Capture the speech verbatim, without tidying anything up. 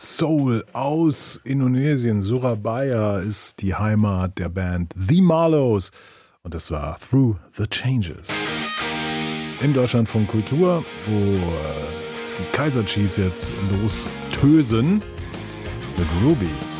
Soul aus Indonesien. Surabaya ist die Heimat der Band The Marlows. Und das war Through the Changes. Im Deutschlandfunk Kultur, wo äh, die Kaiser Chiefs jetzt lostösen mit Ruby.